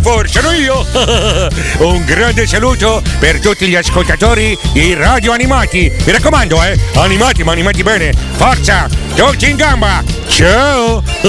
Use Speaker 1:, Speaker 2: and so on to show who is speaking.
Speaker 1: sono io. Un grande saluto per tutti gli ascoltatori di Radio Animati. Mi raccomando, animati, ma animati bene. Forza, tutti in gamba. Ciao.